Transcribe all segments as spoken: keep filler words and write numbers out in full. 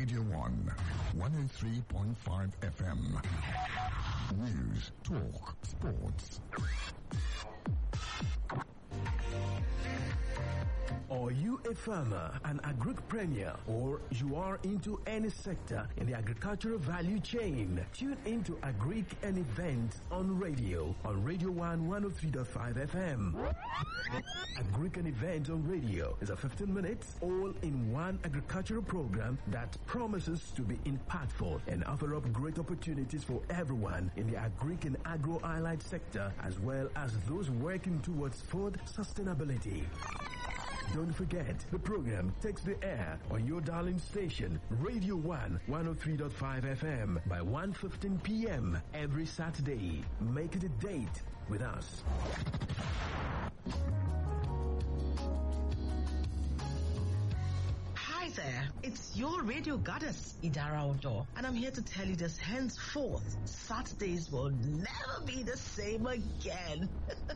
Radio one, one oh three point five F M. News, talk, sports. Are you a farmer, an agripreneur, or you are into any sector in the agricultural value chain? Tune into Agric and Events on radio, on Radio one one oh three point five F M. Agric and Events on radio is a fifteen minutes all-in-one agricultural program that promises to be impactful and offer up great opportunities for everyone in the agric and agro-allied sector, as well as those working towards food sustainability. Don't forget, the program takes the air on your darling station, Radio one one oh three point five F M by one fifteen p m every Saturday. Make it a date with us. Hi there, it's your radio goddess, Idara Odo, and I'm here to tell you this henceforth, Saturdays will never be the same again.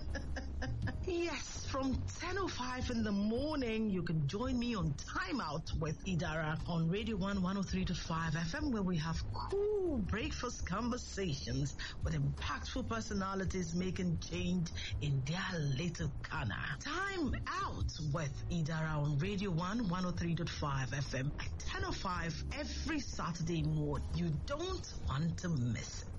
Yes, from ten oh five in the morning, you can join me on Time Out with Idara on Radio one one oh three point five F M, where we have cool breakfast conversations with impactful personalities making change in their little corner. Time Out with Idara on Radio one one oh three point five F M at ten oh five every Saturday morning. You don't want to miss it.